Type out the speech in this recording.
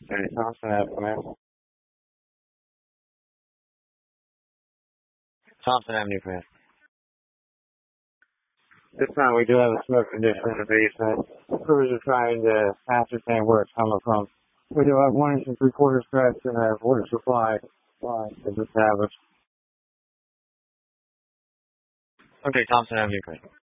Okay, Thompson Avenue. Thompson Avenue, please. This time we do have a smoke condition in the basement. Crews are trying to ascertain where it's coming from. We do have 1 3/4 stretch and a water supply is established. Okay, Thompson Avenue, please.